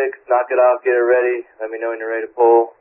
quick, knock it off, get it ready. Let me know when you're ready to pull.